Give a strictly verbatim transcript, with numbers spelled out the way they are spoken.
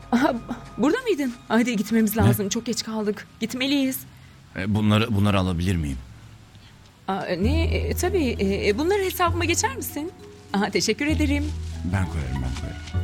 Aha, burada mıydın? Hadi gitmemiz lazım. Çok geç kaldık. Gitmeliyiz. E, bunları bunları alabilir miyim? Aa, ne? E, tabii. E, bunları hesabıma geçer misin? Aha, teşekkür ederim. Ben koyarım ben koyarım.